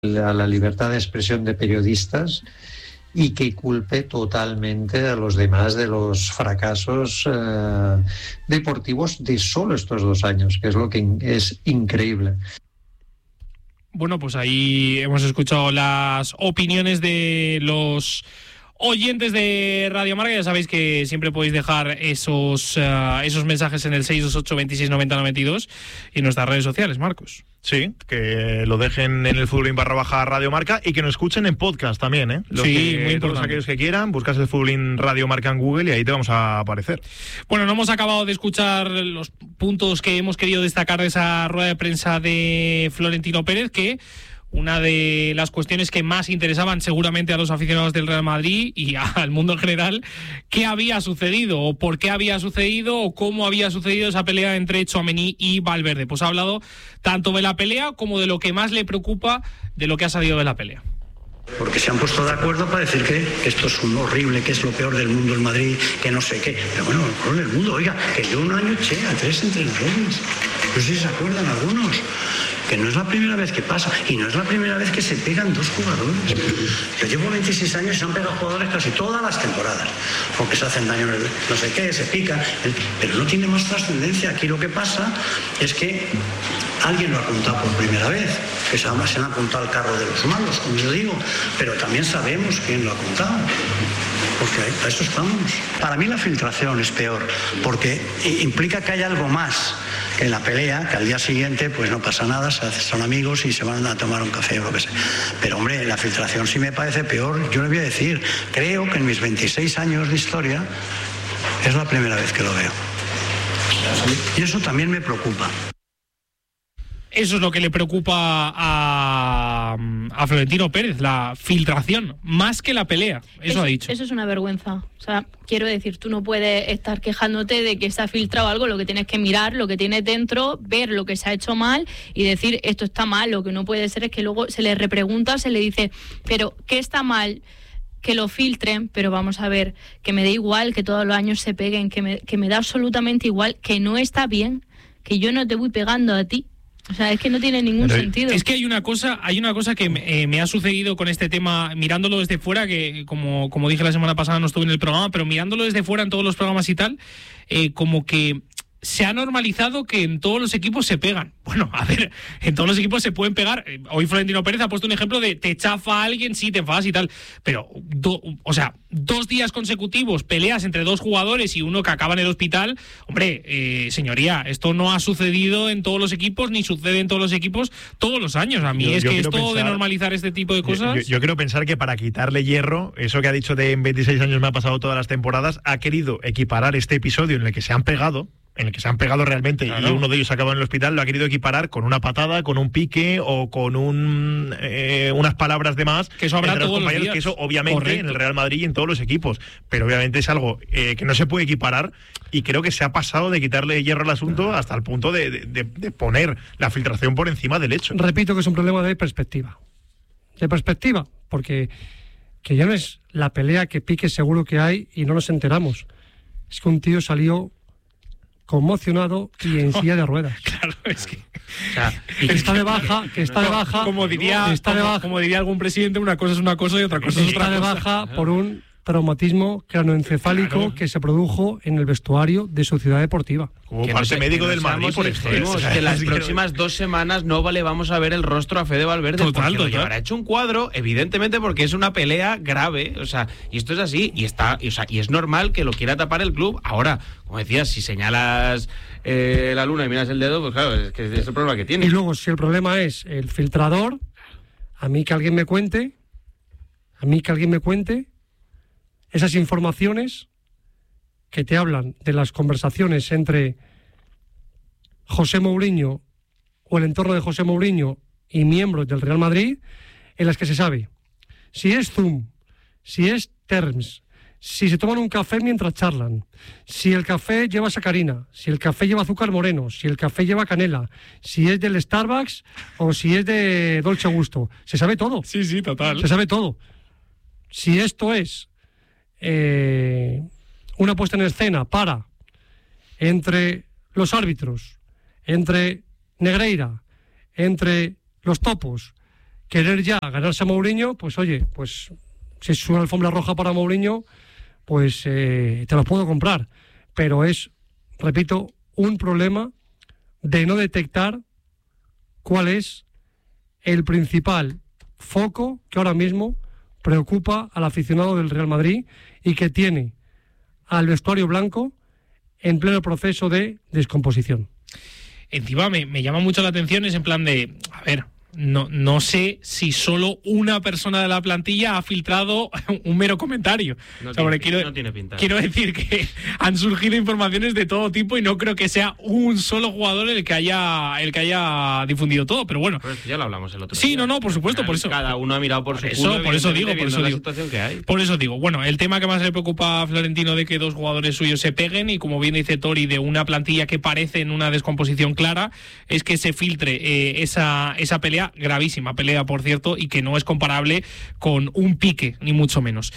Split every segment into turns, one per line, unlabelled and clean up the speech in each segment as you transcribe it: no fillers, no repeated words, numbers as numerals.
a la libertad de expresión de periodistas y que culpe totalmente a los demás de los fracasos deportivos de solo estos 2 años, que es lo que es increíble.
Bueno, pues ahí hemos escuchado las opiniones de los oyentes de Radio Marca. Ya sabéis que siempre podéis dejar esos mensajes en el 628 26 90 92 y en nuestras redes sociales, Marcos.
Sí, que lo dejen en el Futbolín/Radio Marca y que nos escuchen en podcast también, ¿eh?
Sí, muy importante.
Todos aquellos que quieran, buscas el Futbolín Radio Marca en Google y ahí te vamos a aparecer.
Bueno, no hemos acabado de escuchar los puntos que hemos querido destacar de esa rueda de prensa de Florentino Pérez, que una de las cuestiones que más interesaban seguramente a los aficionados del Real Madrid y al mundo en general, qué había sucedido o por qué había sucedido o cómo había sucedido esa pelea entre Tchouaméni y Valverde. Pues ha hablado tanto de la pelea como de lo que más le preocupa de lo que ha salido de la pelea.
Porque se han puesto de acuerdo para decir que esto es un horrible, que es lo peor del mundo el Madrid, que no sé qué. Pero bueno, lo peor del mundo, oiga, que yo un año eché a 3 entrenadores. No sé si se acuerdan algunos. Que no es la primera vez que pasa y no es la primera vez que se pegan 2 jugadores. Yo llevo 26 años y se han pegado jugadores casi todas las temporadas, porque se hacen daño, no sé qué, se pican, pero no tiene más trascendencia. Aquí lo que pasa es que alguien lo ha apuntado por primera vez, que se han apuntado al carro de los malos, como yo digo, pero también sabemos quién lo ha apuntado. Porque a eso estamos. Para mí la filtración es peor, porque implica que hay algo más que en la pelea, que al día siguiente pues no pasa nada, son amigos y se van a tomar un café o lo que sea. Pero hombre, la filtración sí me parece peor. Yo le voy a decir, creo que en mis 26 años de historia es la primera vez que lo veo. Y eso también me preocupa.
Eso es lo que le preocupa a Florentino Pérez, la filtración, más que la pelea. Eso ha dicho.
Eso es una vergüenza. O sea, quiero decir, tú no puedes estar quejándote de que se ha filtrado algo, lo que tienes que mirar, lo que tienes dentro, ver lo que se ha hecho mal y decir, esto está mal. Lo que no puede ser es que luego se le repregunta, se le dice, pero ¿qué está mal? Que lo filtren, pero vamos a ver, que me da igual que todos los años se peguen, que me da absolutamente igual, que no está bien, que yo no te voy pegando a ti. O sea, es que no tiene ningún sentido.
Es que hay una cosa que me ha sucedido con este tema, mirándolo desde fuera, que como dije la semana pasada no estuve en el programa, pero mirándolo desde fuera en todos los programas y tal, como que se ha normalizado que en todos los equipos se pegan. Bueno, a ver, en todos los equipos se pueden pegar. Hoy Florentino Pérez ha puesto un ejemplo de te chafa a alguien, sí, te enfadas y tal. Pero, 2 días consecutivos, peleas entre 2 jugadores y uno que acaba en el hospital. Hombre, señoría, esto no ha sucedido en todos los equipos, ni sucede en todos los equipos todos los años. A mí yo esto de normalizar este tipo de cosas...
Yo quiero pensar que para quitarle hierro, eso que ha dicho de en 26 años me ha pasado todas las temporadas, ha querido equiparar este episodio en el que se han pegado, realmente, claro, y uno de ellos ha acabado en el hospital, lo ha querido equiparar con una patada, con un pique o con unas palabras de más,
que eso habrá todos los días.
Que eso obviamente, correcto, en el Real Madrid y en todos los equipos, pero obviamente es algo que no se puede equiparar, y creo que se ha pasado de quitarle hierro al asunto hasta el punto de poner la filtración por encima del hecho.
Repito que es un problema de perspectiva, porque que ya no es la pelea que pique seguro que hay y no nos enteramos, es que un tío salió conmocionado y en silla de ruedas.
Claro, es que...
O sea, que está de baja.
Como diría algún presidente, una cosa es una cosa y otra cosa es otra cosa.
Está de baja por un traumatismo cranoencefálico, claro, que se produjo en el vestuario de su ciudad deportiva.
Como parte médico del Madrid, por ejemplo.
Que las próximas 2 semanas no le vamos a ver el rostro a Fede Valverde.
Total.
Lo llevará hecho un cuadro, evidentemente, porque es una pelea grave. O sea, y esto es así. Y es normal que lo quiera tapar el club. Ahora, como decías, si señalas la luna y miras el dedo, pues claro, es que es el problema que tiene.
Y luego, si el problema es el filtrador, a mí que alguien me cuente esas informaciones que te hablan de las conversaciones entre José Mourinho o el entorno de José Mourinho y miembros del Real Madrid, en las que se sabe si es Zoom, si es Terms, si se toman un café mientras charlan, si el café lleva sacarina, si el café lleva azúcar moreno, si el café lleva canela, si es del Starbucks o si es de Dolce Gusto. Se sabe todo.
Sí, total.
Se sabe todo. Si esto es una puesta en escena entre los árbitros, entre Negreira, entre los topos, querer ya ganarse a Mourinho, pues oye, pues si es una alfombra roja para Mourinho, pues te lo puedo comprar. Pero es, repito, un problema de no detectar cuál es el principal foco que ahora mismo preocupa al aficionado del Real Madrid y que tiene al vestuario blanco en pleno proceso de descomposición.
Encima me llama mucho la atención, es en plan de, a ver, no sé si solo una persona de la plantilla ha filtrado un mero comentario.
No tiene pinta.
Quiero decir que han surgido informaciones de todo tipo y no creo que sea un solo jugador el que haya difundido todo, pero bueno.
Pero ya lo hablamos el otro día.
Sí, no, por supuesto, por eso.
Cada uno ha mirado por su culo,
por eso digo.
la situación que hay.
Por eso digo, bueno, el tema que más le preocupa a Florentino de que dos jugadores suyos se peguen y, como bien dice Tori, de una plantilla que parece en una descomposición clara, es que se filtre esa pelea, gravísima pelea, por cierto, y que no es comparable con un pique, ni mucho menos.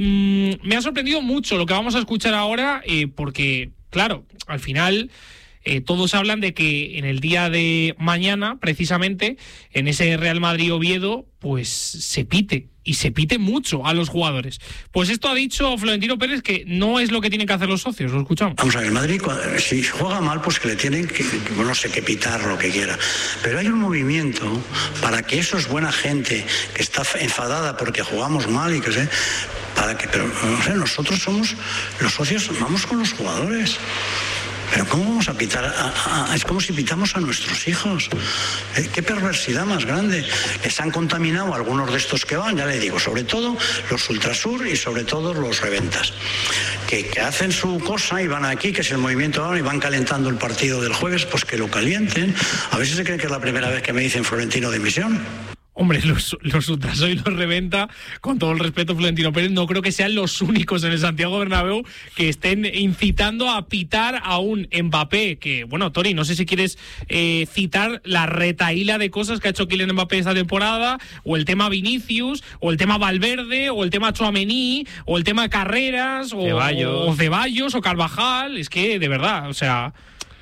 Me ha sorprendido mucho lo que vamos a escuchar ahora, porque, claro, al final todos hablan de que en el día de mañana, precisamente, en ese Real Madrid-Oviedo, pues se pite, y se pite mucho a los jugadores. Pues esto ha dicho Florentino Pérez, que no es lo que tienen que hacer los socios. Lo escuchamos.
Vamos a ver, el Madrid, si juega mal, pues que le tienen que, no sé, que pitar lo que quiera. Pero hay un movimiento para que eso es buena gente, que está enfadada porque jugamos mal y que sé, pero no sé, nosotros somos los socios, vamos con los jugadores. Pero ¿cómo vamos a pitar? Es como si pitamos a nuestros hijos. Qué perversidad más grande. Les han contaminado algunos de estos que van, ya le digo, sobre todo los Ultrasur y sobre todo los Reventas, que hacen su cosa y van aquí, que es el movimiento ahora, y van calentando el partido del jueves, pues que lo calienten. A veces se cree que es la primera vez que me dicen Florentino dimisión.
Hombre, los Ultraso y los Reventa, con todo el respeto, Florentino Pérez, no creo que sean los únicos en el Santiago Bernabéu que estén incitando a pitar a un Mbappé, que, bueno, Tori, no sé si quieres citar la retahíla de cosas que ha hecho Kylian Mbappé esta temporada, o el tema Vinicius, o el tema Valverde, o el tema Tchouaméni, o el tema Carreras, o Ceballos, o Carvajal. Es que, de verdad, o sea...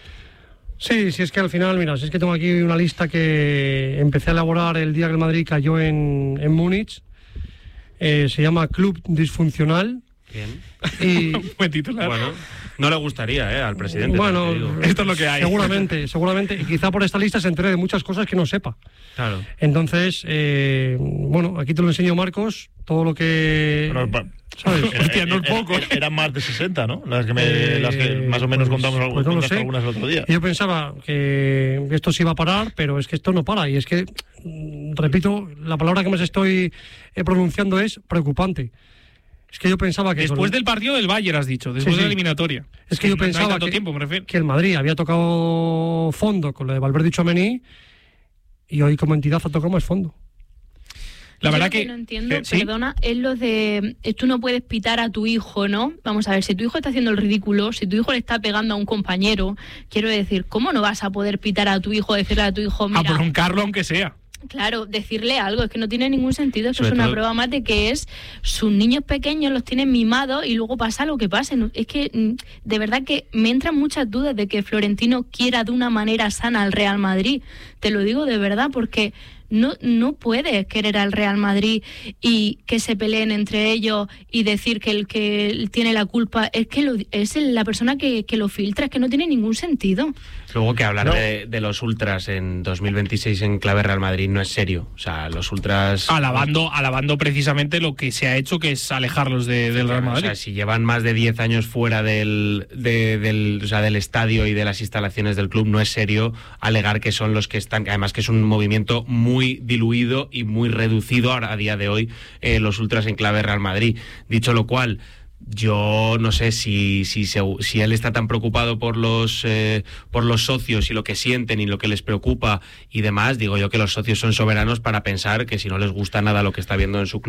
Sí, es que al final, mira, es que tengo aquí una lista que empecé a elaborar el día que el Madrid cayó en Múnich. Se llama Club Disfuncional.
Bien.
Y,
buen titular.
Bueno, no le gustaría al presidente.
Bueno,
esto es lo que hay.
Seguramente. Y quizá por esta lista se entere de muchas cosas que no sepa.
Claro.
Entonces, bueno, aquí te lo enseño, Marcos, todo lo que...
¿Sabes?
Hostia, no es poco.
Eran más de 60, ¿no? Las que más o menos contamos
pues no lo sé.
Algunas el otro día.
Yo pensaba que esto se iba a parar, pero es que esto no para. Y es que, repito, la palabra que más estoy pronunciando es preocupante. Es que yo pensaba que...
Después del partido del Bayern, has dicho, después de la eliminatoria.
Es que yo pensaba que el Madrid había tocado fondo con lo de Valverde y Tchouaméni, y hoy como entidad ha tocado más fondo.
La verdad que
no entiendo,
¿sí?
Perdona, es lo de tú no puedes pitar a tu hijo, ¿no? Vamos a ver, si tu hijo está haciendo el ridículo, si tu hijo le está pegando a un compañero, quiero decir, ¿cómo no vas a poder pitar a tu hijo, decirle a tu hijo, mira...
A broncarlo aunque sea.
Claro, decirle algo, es que no tiene ningún sentido. Eso
Sobre
es una
todo...
prueba más de que sus niños pequeños los tienen mimados y luego pasa lo que pase. Es que de verdad que me entran muchas dudas de que Florentino quiera de una manera sana al Real Madrid. Te lo digo de verdad, porque no puedes querer al Real Madrid y que se peleen entre ellos y decir que el que tiene la culpa es la persona que lo filtra. Es que no tiene ningún sentido.
Luego que hablar de los ultras en 2026 en clave Real Madrid no es serio. O sea, los ultras...
Alabando precisamente lo que se ha hecho, que es alejarlos del Real Madrid.
O sea, si llevan más de 10 años fuera del estadio y de las instalaciones del club, no es serio alegar que son los que están... Además que es un movimiento muy diluido y muy reducido a día de hoy, los ultras en clave Real Madrid. Dicho lo cual, yo no sé si él está tan preocupado por los socios y lo que sienten y lo que les preocupa y demás. Digo yo que los socios son soberanos para pensar que si no les gusta nada lo que está viendo en su club,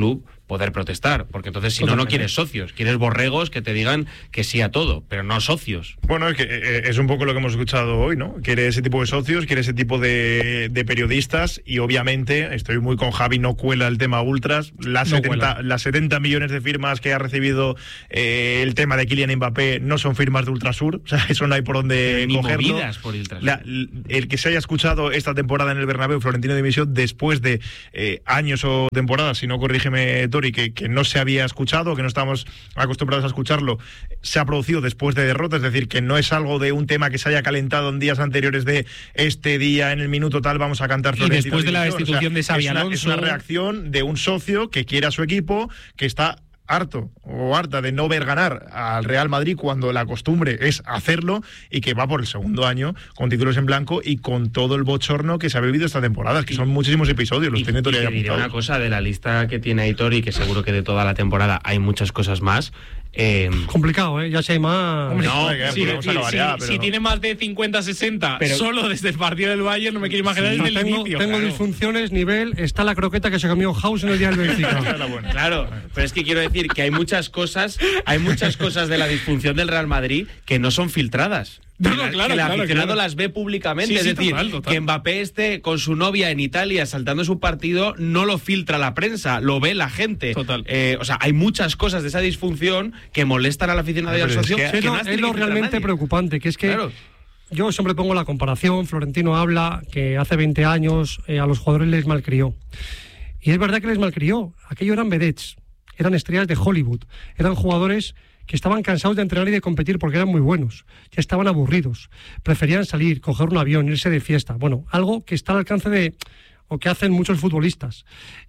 poder protestar, porque entonces si no quieres socios, quieres borregos que te digan que sí a todo, pero no socios.
Bueno, es que es un poco lo que hemos escuchado hoy, ¿no? Quiere ese tipo de socios, quiere ese tipo de periodistas, y obviamente estoy muy con Javi, no cuela el tema ultras, las 70 millones de firmas que ha recibido el tema de Kylian Mbappé no son firmas de Ultrasur, o sea, eso no hay por dónde cogerlo.
Movidas por Ultrasur.
El que se haya escuchado esta temporada en el Bernabéu, Florentino Dimisión, después de años o temporadas, si no corrígeme Tori, que no se había escuchado, que no estábamos acostumbrados a escucharlo, se ha producido después de derrotas, es decir, que no es algo de un tema que se haya calentado en días anteriores de este día, en el minuto tal, vamos a cantar Florentino
y después de la
Dimisión.
destitución de Xabi Alonso.
Es una reacción de un socio que quiere a su equipo, que está harto o harta de no ver ganar al Real Madrid cuando la costumbre es hacerlo, y que va por el segundo año con títulos en blanco y con todo el bochorno que se ha vivido esta temporada, que son muchísimos episodios, los tiene Tori ahí apuntados.
Una cosa de la lista que tiene Aitor, y que seguro que de toda la temporada hay muchas cosas más.
Complicado, ya si hay más.
Si tiene más de 50-60 solo desde el partido del Bayern, no me quiero imaginar desde el inicio.
Tengo disfunciones, nivel, está la croqueta que se comió House en el día del Benfica.
Claro, pero es que quiero decir que hay muchas cosas de la disfunción del Real Madrid que no son filtradas. Que el aficionado las ve públicamente, es decir, total. Que Mbappé esté con su novia en Italia saltando su partido no lo filtra la prensa, lo ve la gente.
Total.
O sea, hay muchas cosas de esa disfunción que molestan al aficionado y al socio.
Es lo realmente preocupante, que es que yo siempre pongo la comparación. Florentino habla que hace 20 años a los jugadores les malcrió. Y es verdad que les malcrió. Aquello eran vedettes, eran estrellas de Hollywood, eran jugadores que estaban cansados de entrenar y de competir porque eran muy buenos, ya estaban aburridos, preferían salir, coger un avión, irse de fiesta. Bueno, algo que está al alcance de, o que hacen muchos futbolistas.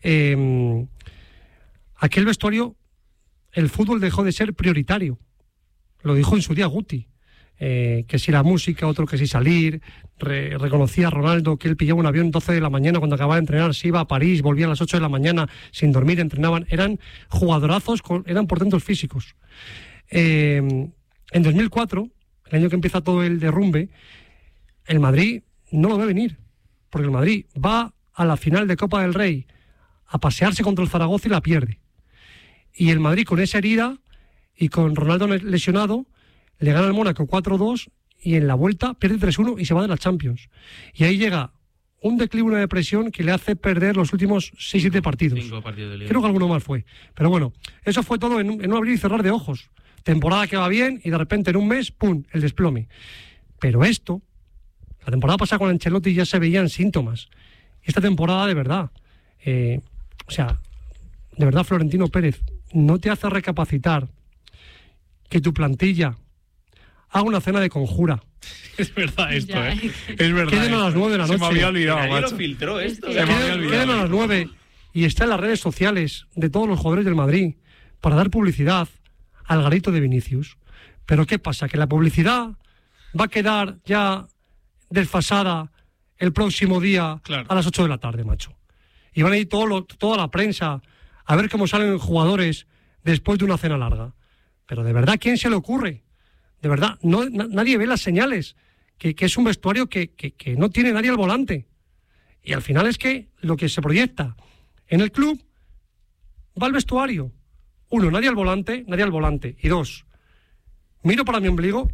Aquel vestuario, el fútbol dejó de ser prioritario. Lo dijo en su día Guti. Que si la música, otro que si salir. Reconocía a Ronaldo que él pillaba un avión 12 de la mañana cuando acababa de entrenar, se iba a París, volvía a las 8 de la mañana sin dormir, entrenaban. Eran jugadorazos, eran portentos físicos. En 2004, el año que empieza todo el derrumbe, el Madrid no lo ve venir, porque el Madrid va a la final de Copa del Rey a pasearse contra el Zaragoza y la pierde. Y el Madrid, con esa herida y con Ronaldo lesionado, le gana al Mónaco 4-2 y en la vuelta pierde 3-1 y se va de la Champions. Y ahí llega un declive, una depresión que le hace perder los últimos 6-7 partidos.
5 partidos de liga.
Creo que alguno más fue. Pero bueno, eso fue todo en un abrir y cerrar de ojos. Temporada que va bien y de repente en un mes, ¡pum!, el desplome. Pero esto, la temporada pasada con Ancelotti ya se veían síntomas. Esta temporada de verdad, de verdad, Florentino Pérez, ¿no te hace recapacitar que tu plantilla haga una cena de conjura?
Es verdad esto, Es verdad.
Queden a las 9 de la noche.
Se me había olvidado,
Nadie lo filtró esto.
Queden a las 9 y está en las redes sociales de todos los jugadores del Madrid para dar publicidad al garito de Vinicius. Pero ¿qué pasa? ¿Que la publicidad va a quedar ya desfasada el próximo día a las 8 de la tarde, macho? Y van a ir toda la prensa a ver cómo salen los jugadores después de una cena larga. Pero de verdad, ¿quién se le ocurre? De verdad, nadie ve las señales, que es un vestuario que no tiene nadie al volante. Y al final es que lo que se proyecta en el club va al vestuario. 1, nadie al volante. Y 2, miro para mi ombligo.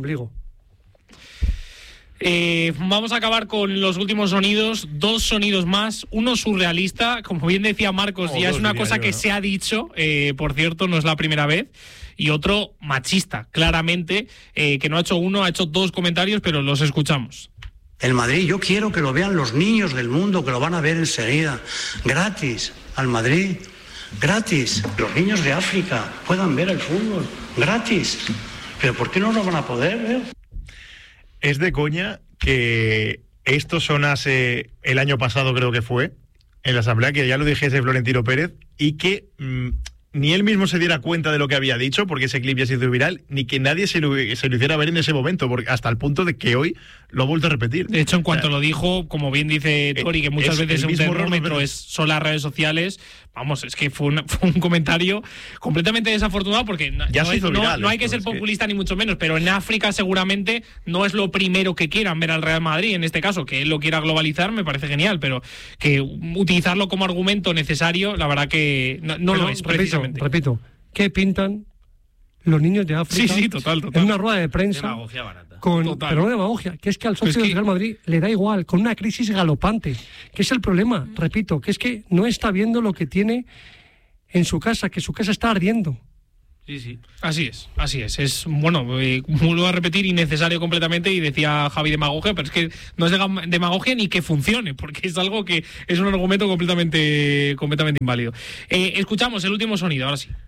Vamos a acabar con los últimos sonidos, 2 sonidos más, uno surrealista, como bien decía Marcos, ya es una cosa que se ha dicho, por cierto, no es la primera vez, y otro machista, claramente, que no ha hecho uno, ha hecho 2 comentarios, pero los escuchamos.
El Madrid, yo quiero que lo vean los niños del mundo, que lo van a ver enseguida, gratis, al Madrid, gratis. Los niños de África puedan ver el fútbol, gratis. ¿Pero por qué no lo van a poder ver?
Es de coña que esto sonase el año pasado, creo que fue, en la asamblea, que ya lo dijese Florentino Pérez, y que ni él mismo se diera cuenta de lo que había dicho, porque ese clip ya se hizo viral, ni que nadie se lo hiciera ver en ese momento, porque hasta el punto de que hoy lo ha vuelto a repetir.
De hecho, en cuanto lo dijo, como bien dice Tori, que muchas veces un termómetro son las redes sociales, vamos, es que fue un comentario completamente desafortunado, porque no hay que ser populista ni mucho menos, pero en África seguramente no es lo primero que quieran ver al Real Madrid, en este caso, que él lo quiera globalizar me parece genial, pero que utilizarlo como argumento necesario, la verdad que no lo es, precisamente.
Repito, ¿qué pintan los niños de África?
Sí, total.
En una rueda de prensa.
Demagogia barata.
Pero no demagogia, que es que al socio del Real Madrid le da igual, con una crisis galopante, que es el problema, repito, que es que no está viendo lo que tiene en su casa, que su casa está ardiendo.
Sí.
Así es. Es, bueno, vuelvo a repetir, innecesario completamente, y decía Javi demagogia, pero es que no es demagogia ni que funcione, porque es algo que es un argumento completamente inválido. Escuchamos el último sonido, ahora sí.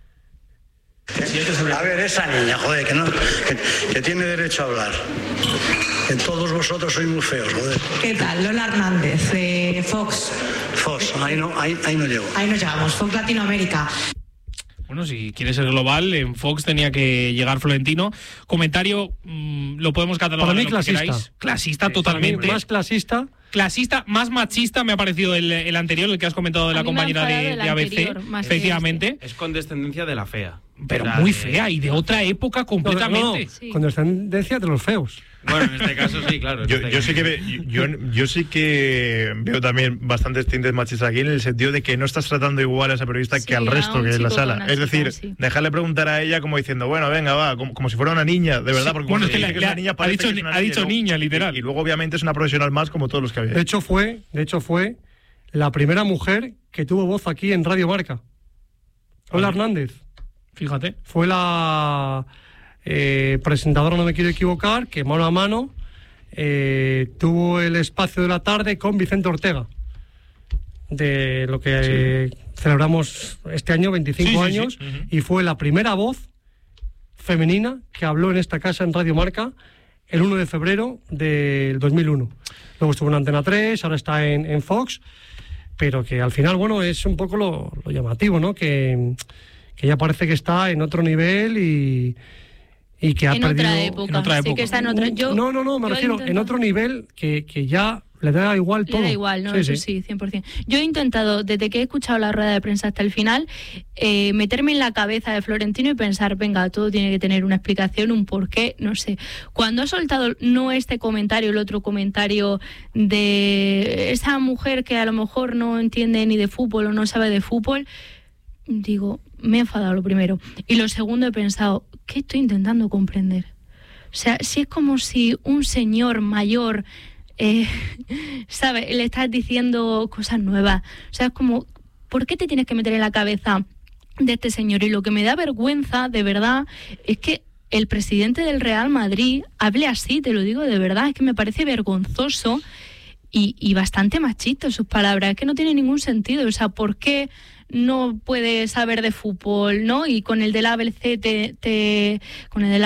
A ver, esa niña, joder, que tiene derecho a hablar. Que todos vosotros sois muy feos, joder.
¿Qué tal? Lola Hernández, de Fox.
Fox, ahí no llego.
Ahí no llegamos, Fox Latinoamérica.
Bueno, si quiere ser global, en Fox tenía que llegar Florentino. Comentario, lo podemos catalogar.
Para mí, clasista.
Clasista, totalmente.
Más clasista.
Clasista, más machista me ha parecido el anterior, el que has comentado de la compañera de ABC. Efectivamente.
Es condescendencia de la fea.
Pero muy fea y de otra época completamente.
No, sí. Condescendencia de los feos.
Bueno, en este caso sí, claro.
Yo sí que veo también bastantes tintes machistas aquí, en el sentido de que no estás tratando igual a esa periodista que al resto que en la sala. Es decir, dejarle preguntar a ella como diciendo, bueno, venga, va, como si fuera una niña, de verdad. Porque
bueno, es que una niña ha dicho niña, literal.
Y luego, obviamente, es una profesional más, como todos los que había.
De hecho, fue la primera mujer que tuvo voz aquí en Radio Marca. Lola Hernández.
Fíjate.
Fue la presentadora, no me quiero equivocar, que mano a mano tuvo el espacio de la tarde con Vicente Ortega, de lo que celebramos este año, 25 años, y fue la primera voz femenina que habló en esta casa en Radio Marca el 1 de febrero del 2001. Luego estuvo en Antena 3, ahora está en Fox, pero que al final, bueno, es un poco lo llamativo, ¿no? Que ya parece que está en otro nivel y que ha perdido...
En otra época. Sí, que está en otra...
No, me refiero en otro nivel que ya le da igual todo.
Le da igual, ¿no? Eso sí, 100%. Yo he intentado, desde que he escuchado la rueda de prensa hasta el final, meterme en la cabeza de Florentino y pensar, venga, todo tiene que tener una explicación, un porqué, no sé. Cuando ha soltado no este comentario, el otro comentario de esa mujer que a lo mejor no entiende ni de fútbol o no sabe de fútbol, digo, me he enfadado lo primero. Y lo segundo he pensado, ¿qué estoy intentando comprender? O sea, si es como si un señor mayor, ¿sabes? Le estás diciendo cosas nuevas. O sea, es como, ¿por qué te tienes que meter en la cabeza de este señor? Y lo que me da vergüenza, de verdad, es que el presidente del Real Madrid hable así, te lo digo de verdad, es que me parece vergonzoso y bastante machista sus palabras, es que no tiene ningún sentido. O sea, ¿por qué no puede saber de fútbol, ¿no? Y con el del ABC con el del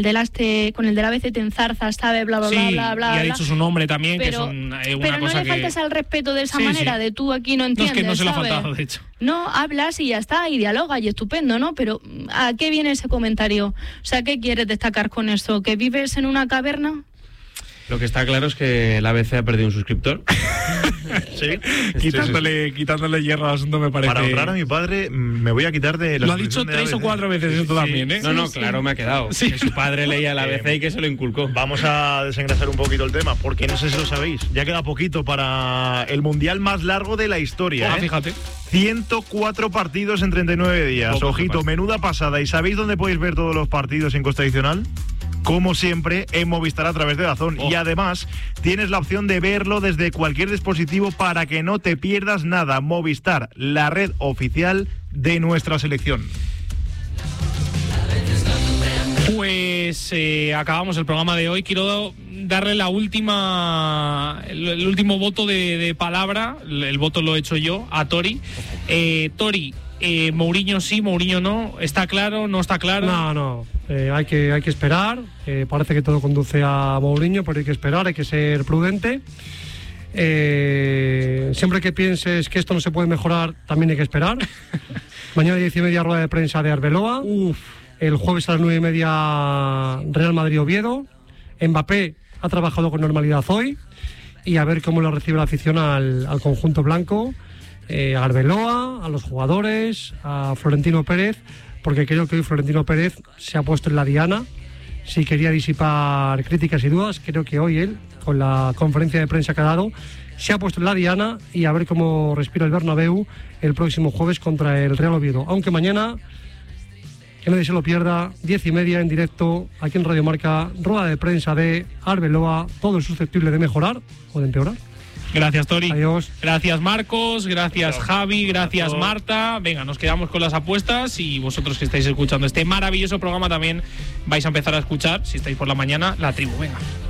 ABC te enzarzas, ¿sabes? Bla, bla, bla, bla, bla.
Y ha dicho su nombre también, pero, que es una
pero
cosa
no le faltes al respeto de esa manera, de tú aquí no entiendes,
no, es que no se le ha
¿sabes?
faltado, de hecho.
No, hablas y ya está, y dialogas, y estupendo, ¿no? Pero ¿a qué viene ese comentario? O sea, ¿qué quieres destacar con eso? ¿Que vives en una caverna?
Lo que está claro es que el ABC ha perdido un suscriptor.
Quitándole hierro al asunto, me parece.
Para honrar a mi padre, me voy a quitar de la...
Lo ha dicho 3 o 4 veces esto también, ¿eh?
No, claro, me ha quedado. Sí. Que su padre leía el ABC y que se lo inculcó.
Vamos a desengrasar un poquito el tema, porque no sé si lo sabéis. Ya queda poquito para el mundial más largo de la historia.
Fíjate.
104 partidos en 39 días. Ojito, menuda pasada. ¿Y sabéis dónde podéis ver todos los partidos en Costa Adicional? Como siempre, en Movistar a través de DAZN. Y además, tienes la opción de verlo desde cualquier dispositivo para que no te pierdas nada. Movistar, la red oficial de nuestra selección.
Pues acabamos el programa de hoy. Quiero darle el último voto de palabra. El voto lo he hecho yo a Tori. Tori, Mourinho sí, Mourinho no. ¿Está claro? ¿No está claro?
No. Hay que esperar. Parece que todo conduce a Mourinho, pero hay que esperar, hay que ser prudente. Siempre que pienses que esto no se puede mejorar, también hay que esperar. Mañana 10:30 rueda de prensa de Arbeloa. El jueves a las 9:30 Real Madrid-Oviedo. Mbappé ha trabajado con normalidad hoy y a ver cómo lo recibe la afición al conjunto blanco, a Arbeloa, a los jugadores, a Florentino Pérez, porque creo que hoy Florentino Pérez se ha puesto en la diana. Si quería disipar críticas y dudas, creo que hoy él, con la conferencia de prensa que ha dado, se ha puesto en la diana y a ver cómo respira el Bernabéu el próximo jueves contra el Real Oviedo. Aunque mañana, que nadie se lo pierda, 10:30 en directo, aquí en Radio Marca, rueda de prensa de Arbeloa, todo es susceptible de mejorar o de empeorar.
Gracias, Tori.
Adiós.
Gracias, Marcos. Gracias, Javi. Gracias, Marta. Venga, nos quedamos con las apuestas y vosotros que estáis escuchando este maravilloso programa también vais a empezar a escuchar, si estáis por la mañana, La Tribu. Venga.